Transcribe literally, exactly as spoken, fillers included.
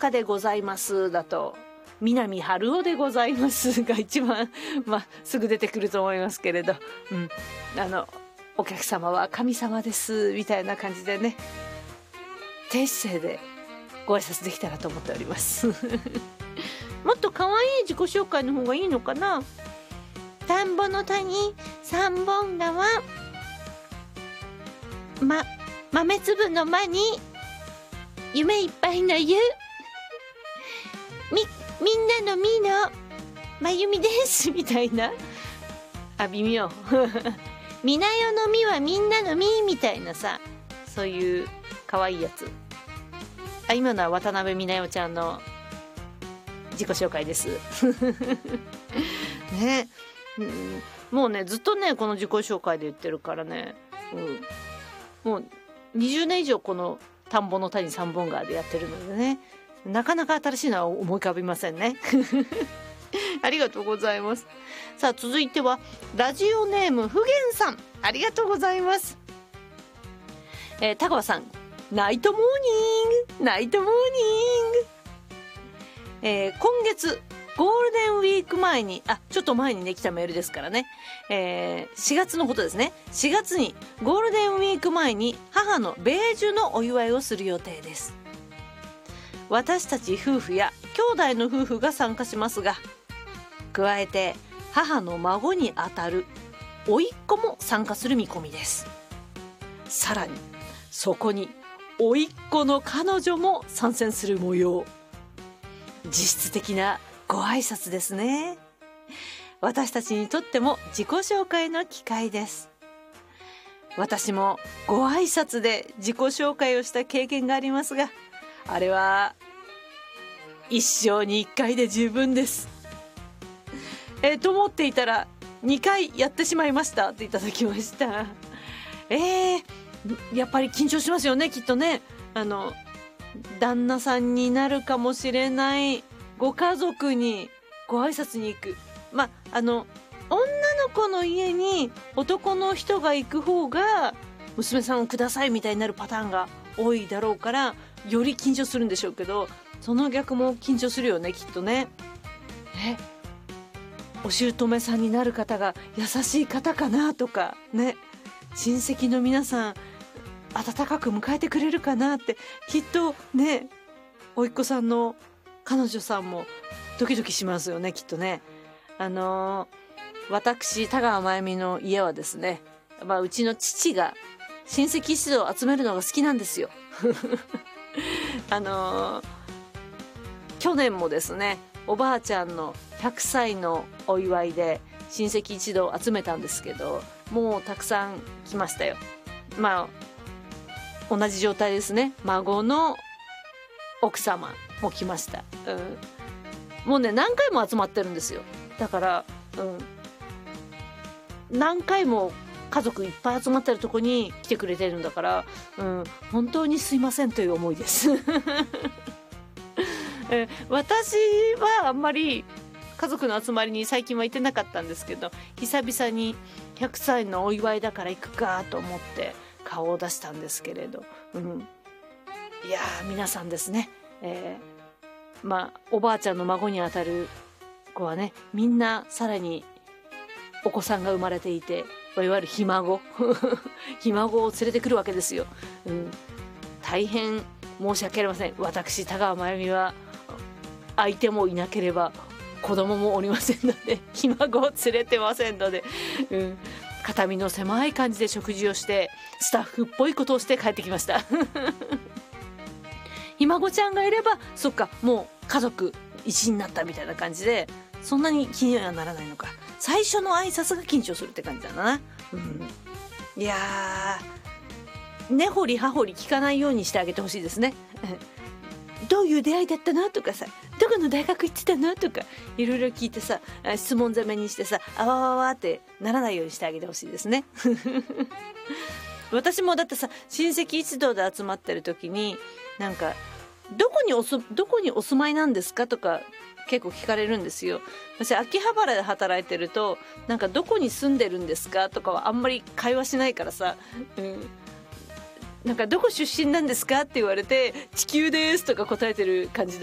中でございますだと、南春夫でございますが一番、まあ、すぐ出てくると思いますけれど、うん、あのお客様は神様ですみたいな感じでね、低姿勢でご挨拶できたらと思っておりますもっと可愛い自己紹介の方がいいのかな。田んぼの谷三本川、ま、豆粒の間に夢いっぱいの湯、み、みんなのみのまゆみですみたいな、あ、微妙みなよのみはみんなのみみたいなさ、そういう可愛いやつ。あ、今のは渡辺美奈代ちゃんの自己紹介ですね、うん、もうねずっとねこの自己紹介で言ってるからね、うん、もうにじゅうねん以上この田んぼの谷三本川でやってるのでね、なかなか新しいのは思い浮かびませんねありがとうございます。さあ続いてはラジオネームふげんさん、ありがとうございます。えー、田川さん、ナイトモーニングナイトモーニング、えー、今月ゴールデンウィーク前に、あ、ちょっと前にね来たメールですからね、えー、しがつのことですね。しがつにゴールデンウィーク前に母の米寿のお祝いをする予定です。私たち夫婦や兄弟の夫婦が参加しますが、加えて母の孫にあたる甥っ子も参加する見込みです。さらにそこに甥っ子の彼女も参戦する模様。実質的なご挨拶ですね。私たちにとっても自己紹介の機会です。私もご挨拶で自己紹介をした経験がありますが、あれは一生に一回で十分です。えー、と思っていたらにかいやってしまいましたっていただきました。えー、やっぱり緊張しますよね、きっとね。あの旦那さんになるかもしれないご家族にご挨拶に行く。まああの女の子の家に男の人が行く方が娘さんをくださいみたいになるパターンが多いだろうから、より緊張するんでしょうけど、その逆も緊張するよね、きっとね。え、お姑さんになる方が優しい方かなとかね、親戚の皆さん温かく迎えてくれるかなって、きっとね、おいっ子さんの彼女さんもドキドキしますよね、きっとね。あのー、私田川真由美の家はですね、まあ、うちの父が親戚一同を集めるのが好きなんですよあのー、去年もですね、おばあちゃんのひゃくさいのお祝いで親戚一同集めたんですけど、もうたくさん来ましたよ。まあ同じ状態ですね。孫の奥様も来ました、うん、もうね何回も集まってるんですよ。だから、うん、何回も家族いっぱい集まってるとこに来てくれてるんだから、うん、本当にすいませんという思いですえ私はあんまり家族の集まりに最近は行ってなかったんですけど、久々にひゃくさいのお祝いだから行くかと思って顔を出したんですけれど、うん、いやー皆さんですね、えー、まあおばあちゃんの孫にあたる子はね、みんなさらにお子さんが生まれていて、いわゆるひ孫ひ孫を連れてくるわけですよ、うん、大変申し訳ありません。私田川真由美は相手もいなければ子供もおりませんので、ひ孫を連れてませんので、うん、肩身の狭い感じで食事をしてスタッフっぽいことをして帰ってきましたひ孫ちゃんがいればそっか、もう家族一になったみたいな感じで、そんなに気にはならないのか。最初の挨拶が緊張するって感じだな、うん、いやー根掘り葉掘り聞かないようにしてあげてほしいですねどういう出会いだったのとかさ、どこの大学行ってたのとかいろいろ聞いてさ、質問攻めにしてさ、あわわわってならないようにしてあげてほしいですね私もだってさ、親戚一同で集まってる時になんかどこにおすどこにお住まいなんですかとか結構聞かれるんですよ。私秋葉原で働いてると、なんかどこに住んでるんですかとかはあんまり会話しないからさ、うん、なんかどこ出身なんですかって言われて地球ですとか答えてる感じで